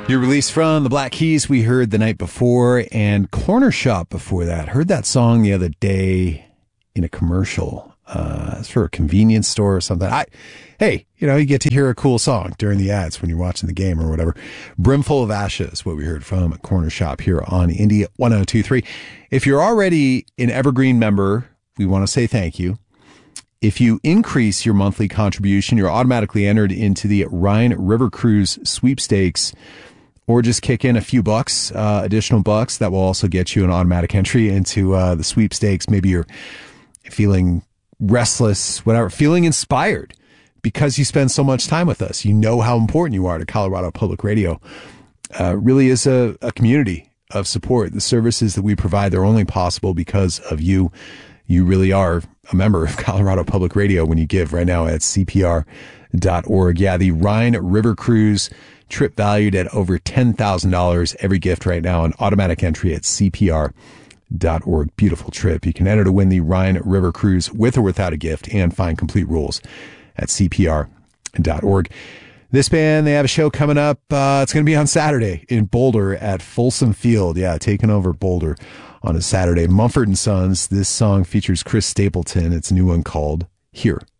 Your release from the Black Keys we heard the night before, and Corner Shop before that. Heard that song the other day in a commercial. It's for a convenience store or something. Hey, you get to hear a cool song during the ads when you're watching the game or whatever. Brimful of Ashes, what we heard from Corner Shop here on India 102.3. If you're already an Evergreen member, we want to say thank you. If you increase your monthly contribution, you're automatically entered into the Rhine River Cruise sweepstakes, or just kick in a few bucks, additional bucks. That will also get you an automatic entry into the sweepstakes. Maybe you're feeling restless, whatever, feeling inspired because you spend so much time with us. You know how important you are to Colorado Public Radio. Really is a community of support. The services that we provide, they're only possible because of you. You really are a member of Colorado Public Radio when you give right now at CPR.org. Yeah, the Rhine River Cruise trip valued at over $10,000. Every gift right now, an automatic entry at CPR.org. Beautiful trip. You can enter to win the Rhine River Cruise with or without a gift and find complete rules at CPR.org. This band, they have a show coming up. It's going to be on Saturday in Boulder at Folsom Field. Yeah, taking over Boulder on a Saturday. Mumford & Sons. This song features Chris Stapleton. It's a new one called Here.